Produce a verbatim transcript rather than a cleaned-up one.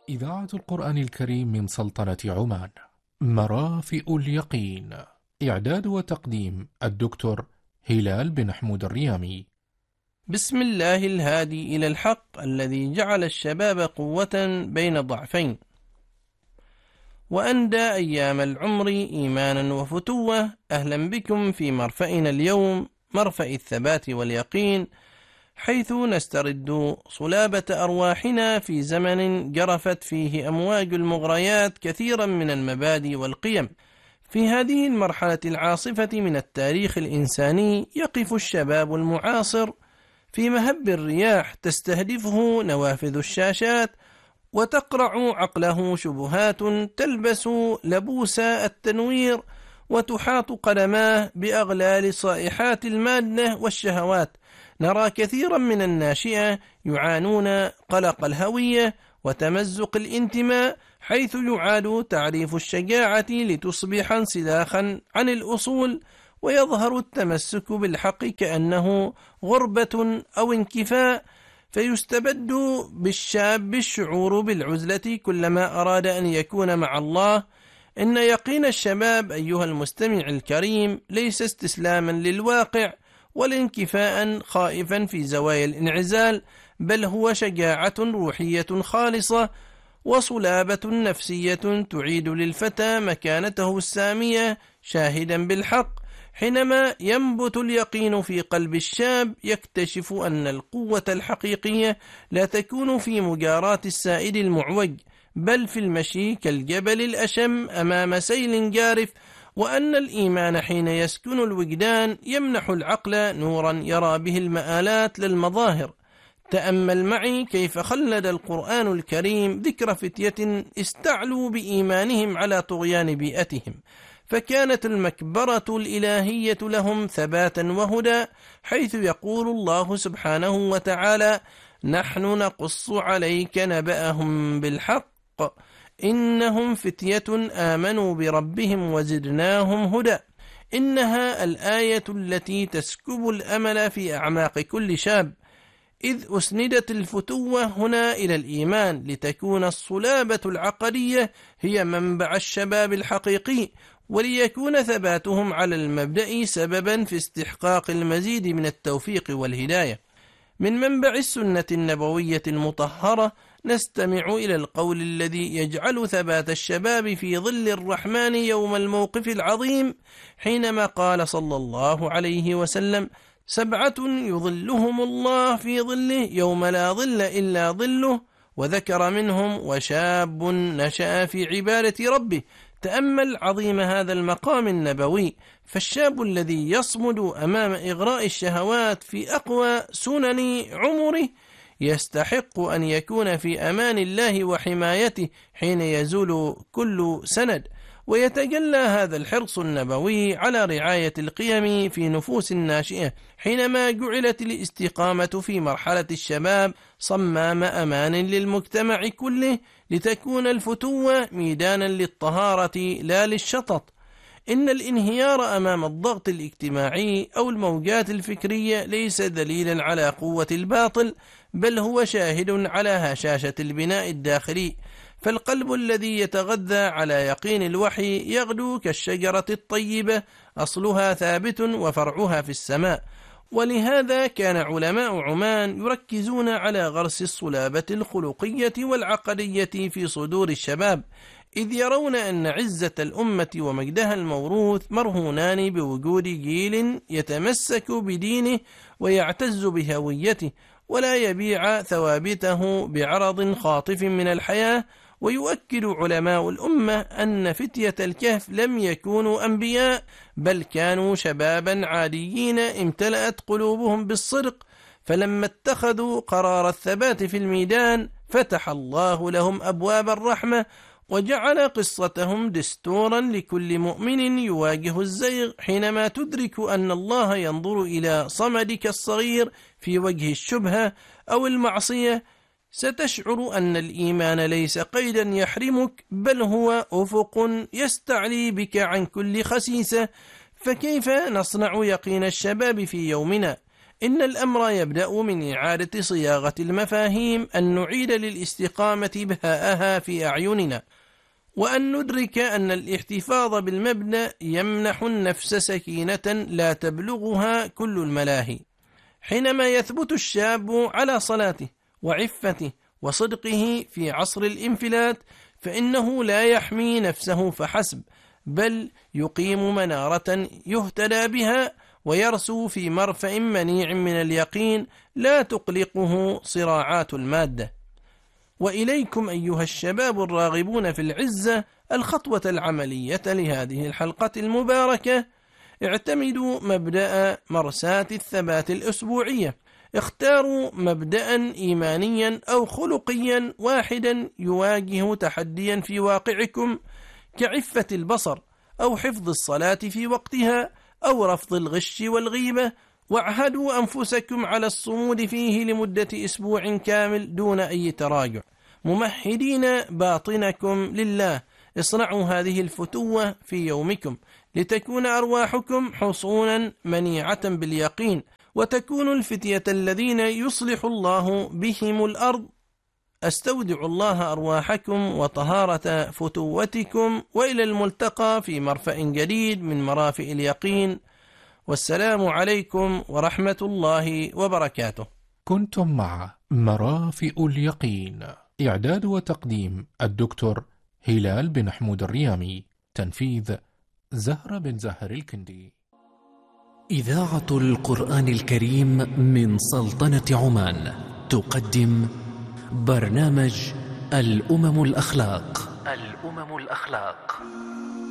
إذاعة القرآن الكريم من سلطنة عمان. مرافئ اليقين. إعداد وتقديم الدكتور هلال بن حمود الريامي. بسم الله الهادي إلى الحق الذي جعل الشباب قوة بين ضعفين، وأندى أيام العمر إيمانا وفتوة. أهلا بكم في مرفأنا اليوم، مرفأ الثبات واليقين، حيث نسترد صلابة أرواحنا في زمن جرفت فيه أمواج المغريات كثيرا من المبادئ والقيم. في هذه المرحلة العاصفة من التاريخ الإنساني يقف الشباب المعاصر في مهب الرياح تستهدفه نوافذ الشاشات، وتقرع عقله شبهات تلبس لبوس التنوير، وتحاط قدماه بأغلال صائحات المادة والشهوات. نرى كثيرا من الناشئة يعانون قلق الهوية وتمزق الانتماء، حيث يعاد تعريف الشجاعة لتصبح انسلاخا عن الأصول، ويظهر التمسك بالحق كأنه غربة أو انكفاء، فيستبد بالشاب الشعور بالعزلة كلما أراد أن يكون مع الله. إن يقين الشباب أيها المستمع الكريم ليس استسلاما للواقع والانكفاء خائفا في زوايا الانعزال، بل هو شجاعة روحية خالصة وصلابة نفسية تعيد للفتى مكانته السامية، شاهدا بالحق. حينما ينبت اليقين في قلب الشاب يكتشف أن القوة الحقيقية لا تكون في مجاراة السائد المعوج، بل في المشي كالجبل الأشم أمام سيل جارف، وأن الإيمان حين يسكن الوجدان يمنح العقل نورا يرى به المآلات للمظاهر. تأمل معي كيف خلد القرآن الكريم ذكر فتية استعلوا بإيمانهم على طغيان بيئتهم، فكانت المكبرة الإلهية لهم ثباتا وهدى، حيث يقول الله سبحانه وتعالى: نحن نقص عليك نبأهم بالحق إنهم فتية آمنوا بربهم وزدناهم هدى. إنها الآية التي تسكب الأمل في أعماق كل شاب، إذ أسندت الفتوة هنا إلى الإيمان لتكون الصلابة العقدية هي منبع الشباب الحقيقي، وليكون ثباتهم على المبدأ سببا في استحقاق المزيد من التوفيق والهداية. من منبع السنة النبوية المطهرة نستمع إلى القول الذي يجعل ثبات الشباب في ظل الرحمن يوم الموقف العظيم، حينما قال صلى الله عليه وسلم: سبعة يظلهم الله في ظله يوم لا ظل إلا ظله، وذكر منهم وشاب نشأ في عبادة ربه. تأمل عظيم هذا المقام النبوي، فالشاب الذي يصمد أمام إغراء الشهوات في أقوى سنن عمره يستحق أن يكون في أمان الله وحمايته حين يزول كل سند. ويتجلى هذا الحرص النبوي على رعاية القيم في نفوس الناشئة، حينما جعلت الاستقامة في مرحلة الشباب صمام أمان للمجتمع كله، لتكون الفتوة ميدانا للطهارة لا للشطط. إن الانهيار أمام الضغط الاجتماعي أو الموجات الفكرية ليس دليلا على قوة الباطل، بل هو شاهد على هشاشة البناء الداخلي. فالقلب الذي يتغذى على يقين الوحي يغدو كالشجرة الطيبة، أصلها ثابت وفرعها في السماء. ولهذا كان علماء عمان يركزون على غرس الصلابة الخلقية والعقدية في صدور الشباب، إذ يرون أن عزة الأمة ومجدها الموروث مرهونان بوجود جيل يتمسك بدينه ويعتز بهويته، ولا يبيع ثوابته بعرض خاطف من الحياة. ويؤكد علماء الأمة أن فتية الكهف لم يكونوا أنبياء، بل كانوا شبابا عاديين امتلأت قلوبهم بالصدق، فلما اتخذوا قرار الثبات في الميدان فتح الله لهم أبواب الرحمة، وجعل قصتهم دستورا لكل مؤمن يواجه الزيغ. حينما تدرك أن الله ينظر إلى صمدك الصغير في وجه الشبهة أو المعصية، ستشعر أن الإيمان ليس قيدا يحرمك، بل هو أفق يستعلي بك عن كل خسيسة. فكيف نصنع يقين الشباب في يومنا؟ إن الأمر يبدأ من إعادة صياغة المفاهيم، أن نعيد للاستقامة بهاءها في أعيننا، وأن ندرك أن الاحتفاظ بالمبدأ يمنح النفس سكينة لا تبلغها كل الملاهي. حينما يثبت الشاب على صلاته وعفته وصدقه في عصر الانفلات، فإنه لا يحمي نفسه فحسب، بل يقيم منارة يهتدى بها ويرسو في مرفأ منيع من اليقين لا تقلقه صراعات المادة. وإليكم أيها الشباب الراغبون في العزة الخطوة العملية لهذه الحلقة المباركة: اعتمدوا مبدأ مرساة الثبات الأسبوعية. اختاروا مبدأ إيمانيا أو خلقيا واحدا يواجه تحديا في واقعكم، كعفة البصر أو حفظ الصلاة في وقتها أو رفض الغش والغيبة، واعهدوا أنفسكم على الصمود فيه لمدة أسبوع كامل دون أي تراجع، ممهدين باطنكم لله. اصنعوا هذه الفتوة في يومكم لتكون أرواحكم حصونا منيعة باليقين، وتكونوا الفتية الذين يصلح الله بهم الأرض. أستودع الله أرواحكم وطهارة فتوتكم، وإلى الملتقى في مرفأ جديد من مرافئ اليقين، والسلام عليكم ورحمة الله وبركاته. كنتم مع مرافئ اليقين، إعداد وتقديم الدكتور هلال بن حمود الريامي، تنفيذ زهرة بن زهر الكندي. إذاعة القرآن الكريم من سلطنة عمان تقدم برنامج الأمم الأخلاق. الأمم الأخلاق